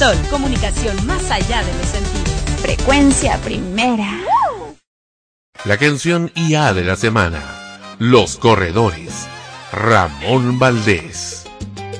Sol, comunicación más allá de los sentidos. Frecuencia primera. La canción IA de la semana. Los Corredores. Ramón Valdés.